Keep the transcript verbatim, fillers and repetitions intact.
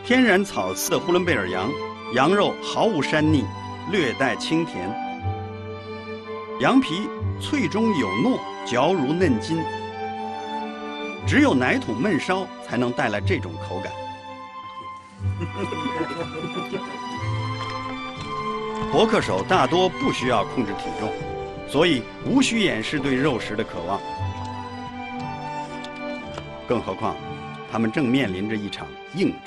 天然草饲的呼伦贝尔羊，羊肉毫无膻腻，略带清甜，羊皮脆中有糯，嚼如嫩金。只有奶桶焖烧才能带来这种口感。播客手大多不需要控制体重，所以无需掩饰对肉食的渴望。更何况，他们正面临着一场硬战。